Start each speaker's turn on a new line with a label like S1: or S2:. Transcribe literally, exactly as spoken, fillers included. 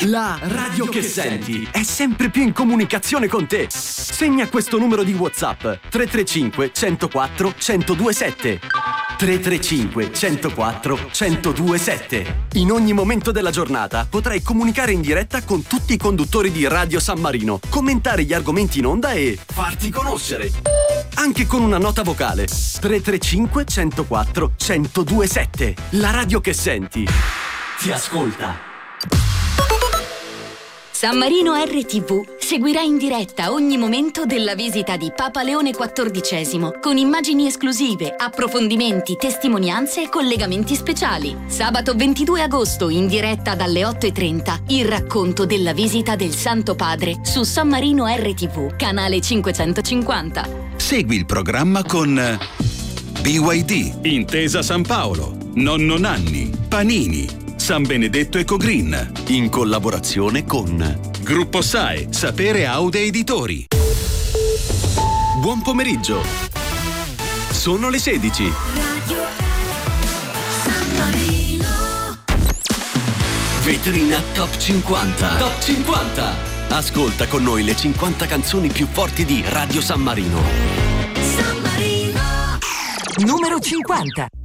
S1: La radio che senti è sempre più in comunicazione con te. Segna questo numero di WhatsApp: tre tre cinque, uno zero quattro, uno zero due sette. tre tre cinque, uno zero quattro, uno zero due sette. In ogni momento della giornata potrai comunicare in diretta con tutti i conduttori di Radio San Marino, commentare gli argomenti in onda e farti conoscere. Anche con una nota vocale. tre tre cinque, uno zero quattro, uno zero due sette. La radio che senti ti ascolta.
S2: San Marino R T V seguirà in diretta ogni momento della visita di Papa Leone quattordicesimo, con immagini esclusive, approfondimenti, testimonianze e collegamenti speciali. Sabato ventidue agosto, in diretta dalle otto e trenta, il racconto della visita del Santo Padre su San Marino R T V, canale cinquecentocinquanta.
S3: Segui il programma con B Y D, Intesa San Paolo, Nonno Nanni, Panini, San Benedetto Ecogreen, in collaborazione con Gruppo S A E, Sapere Aude Editori.
S1: Buon pomeriggio. Sono le sedici.
S4: Radio San Marino.
S1: Vetrina Top cinquanta. Top cinquanta. Ascolta con noi le cinquanta canzoni più forti di Radio San Marino.
S4: San Marino.
S5: Numero cinquanta.